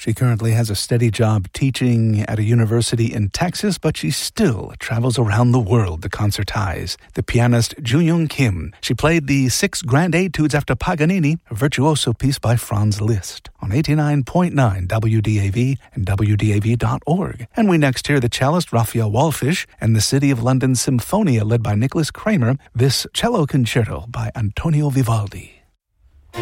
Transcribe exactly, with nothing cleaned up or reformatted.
She currently has a steady job teaching at a university in Texas, but she still travels around the world to concertize. The pianist Jooyoung Kim. She played the six grand etudes after Paganini, a virtuoso piece by Franz Liszt, on eighty-nine point nine W D A V and W D A V dot org. And we next hear the cellist Raphael Wallfisch and the City of London Symphonia led by Nicholas Kramer, this cello concerto by Antonio Vivaldi.